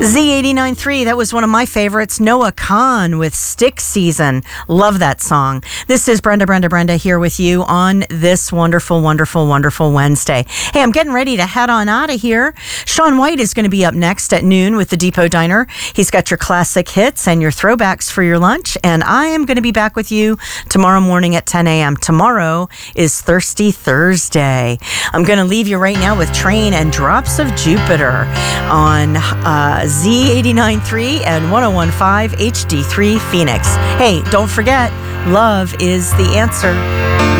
Z89.3, that was one of my favorites. Noah Kahan with Stick Season. Love that song. This is Brenda here with you on this wonderful Wednesday. Hey, I'm getting ready to head on out of here. Sean White is going to be up next at noon with the Depot Diner. He's got your classic hits and your throwbacks for your lunch. And I am going to be back with you tomorrow morning at 10 a.m. Tomorrow is Thirsty Thursday. I'm going to leave you right now with Train and Drops of Jupiter on Z89.3 and 101.5 HD3 Phoenix. Hey, don't forget, love is the answer.